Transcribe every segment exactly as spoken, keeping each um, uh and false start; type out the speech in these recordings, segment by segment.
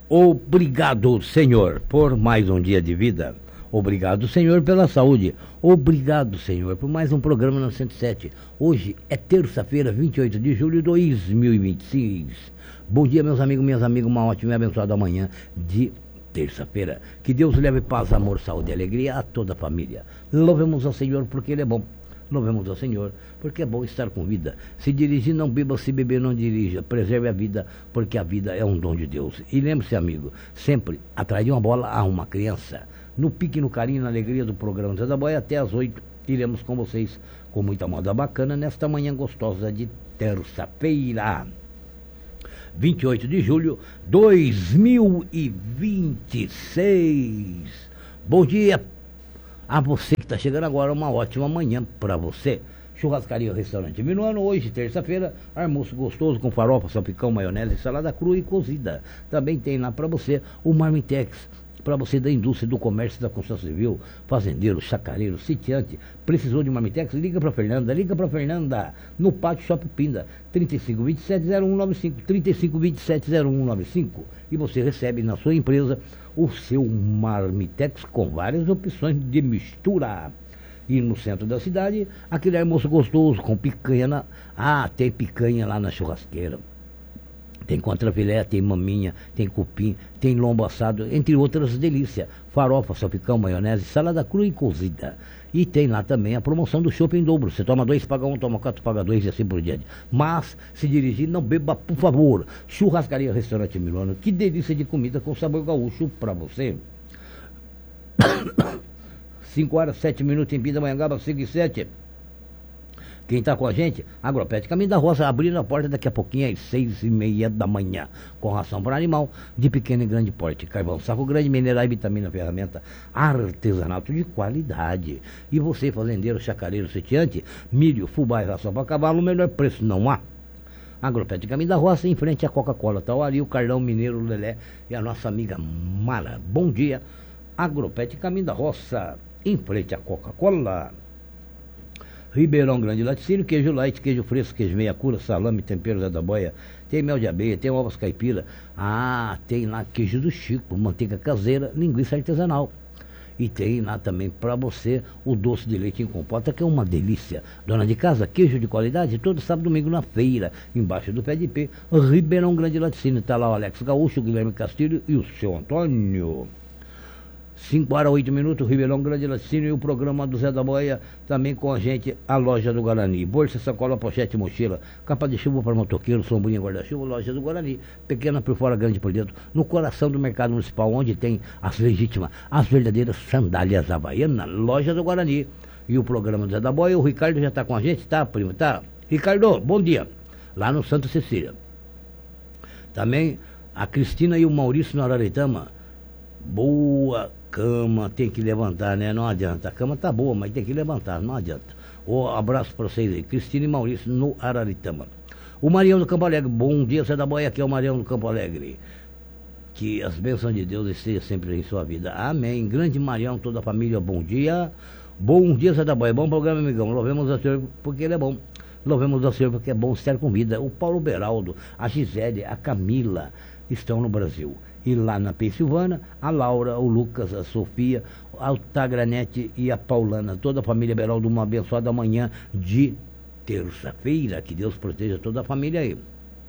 Obrigado, Senhor, por mais um dia de vida. Obrigado, Senhor, pela saúde. Obrigado, Senhor, por mais um programa na cento e sete. Hoje é terça-feira, vinte e oito de julho de dois mil e vinte e seis. Bom dia, meus amigos, minhas amigas. Uma ótima e abençoada manhã de terça-feira. Que Deus leve paz, amor, saúde e alegria a toda a família. Louvemos ao Senhor porque Ele é bom. Louvemos ao Senhor, porque é bom estar com vida. Se dirigir, não beba, se beber, não dirija. Preserve a vida, porque a vida é um dom de Deus. E lembre-se, amigo, sempre atrás de uma bola há uma criança. No pique, no carinho, na alegria do programa Zé da Boia, até às oito, iremos com vocês com muita moda bacana nesta manhã gostosa de terça-feira. vinte e oito de julho de dois mil e vinte e seis. Bom dia a você que está chegando agora, uma ótima manhã para você. Churrascaria Restaurante Minuano, hoje, terça-feira, almoço gostoso com farofa, salpicão, maionese, salada crua e cozida. Também tem lá para você o Marmitex, para você da indústria, do comércio, da construção civil, fazendeiro, chacareiro, sitiante. Precisou de Marmitex? Liga para Fernanda, liga para Fernanda, no Pátio Shopping Pinda, trinta e cinco, vinte e sete, zero um nove cinco, trinta e cinco, vinte e sete, zero um nove cinco. E você recebe na sua empresa o seu Marmitex com várias opções de mistura. E no centro da cidade, aquele almoço gostoso com picanha. Na... Ah, tem picanha lá na churrasqueira. Tem contrafilé, tem maminha, tem cupim, tem lombo assado, entre outras delícias. Farofa, salpicão, maionese, salada crua e cozida. E tem lá também a promoção do chopp em dobro. Você toma dois, paga um, toma quatro, paga dois e assim por diante. Mas, se dirigir, não beba, por favor. Churrascaria Restaurante Milano. Que delícia de comida com sabor gaúcho pra você. cinco horas, sete minutos em Pindamonhangaba, cinco e sete. Quem está com a gente? Agropet Caminho da Roça, abrindo a porta daqui a pouquinho às seis e meia da manhã. Com ração para animal de pequeno e grande porte. Carvão, saco grande, minerais, vitamina, ferramenta, artesanato de qualidade. E você, fazendeiro, chacareiro, sitiante, milho, fubá e ração para cavalo, o melhor preço não há. Agropet Caminho da Roça, em frente à Coca-Cola, Tauari, o Carlão, Mineiro, Lelé e a nossa amiga Mara. Bom dia. Agropet Caminho da Roça, em frente à Coca-Cola. Ribeirão Grande Laticínio, queijo light, queijo fresco, queijo meia cura, salame, tempero Zé da Boia, tem mel de abelha, tem ovos caipira, ah, tem lá queijo do Chico, manteiga caseira, linguiça artesanal. E tem lá também para você o doce de leite em compota, que é uma delícia. Dona de casa, queijo de qualidade, todo sábado e domingo na feira, embaixo do pé de pé, Ribeirão Grande Laticínio. Está lá o Alex Gaúcho, o Guilherme Castilho e o seu Antônio. cinco horas, oito minutos, Ribeirão Grande Laticínio e o programa do Zé da Boia, também com a gente, a loja do Guarani. Bolsa, sacola, pochete, mochila, capa de chuva para motoqueiro, sombrinha, guarda-chuva, loja do Guarani. Pequena por fora, grande por dentro, no coração do mercado municipal, onde tem as legítimas, as verdadeiras sandálias havaianas, loja do Guarani. E o programa do Zé da Boia, o Ricardo já está com a gente, tá, primo? Tá? Ricardo, bom dia. Lá no Santa Cecília. Também a Cristina e o Maurício no Araritama. Boa cama, tem que levantar, né? Não adianta. A cama tá boa, mas tem que levantar, não adianta. Um abraço para vocês aí, Cristina e Maurício no Araritama. O Marião do Campo Alegre, bom dia, Zé da Boia, aqui é o Marião do Campo Alegre. Que as bênçãos de Deus estejam sempre em sua vida. Amém. Grande Marião, toda a família, bom dia. Bom dia, Zé da Boia, bom programa, amigão. Louvemos ao Senhor porque Ele é bom. Louvemos ao Senhor porque é bom estar com vida. O Paulo Beraldo, a Gisele, a Camila estão no Brasil. E lá na Pensilvânia, a Laura, o Lucas, a Sofia, a Tagranete e a Paulana, toda a família Beraldo, uma abençoada manhã de terça-feira. Que Deus proteja toda a família aí.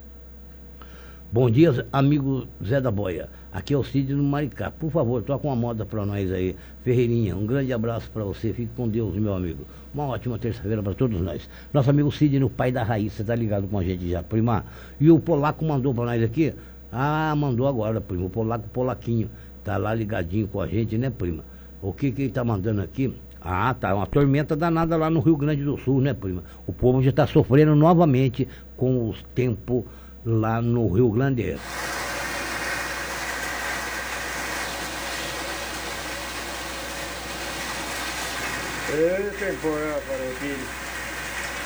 Bom dia, amigo Zé da Boia. Aqui é o Cid no Maricá. Por favor, toca uma moda para nós aí. Ferreirinha, um grande abraço para você. Fique com Deus, meu amigo. Uma ótima terça-feira para todos nós. Nosso amigo Cid, no pai da raiz, você tá ligado com a gente já, prima. E o Polaco mandou para nós aqui. Ah, mandou agora, primo. O Polaco Polaquinho tá lá ligadinho com a gente, né, prima? O que que ele tá mandando aqui? Ah, tá uma tormenta danada lá no Rio Grande do Sul, né, prima? O povo já tá sofrendo novamente com os tempos lá no Rio Grande. Esse tempo é para o filho.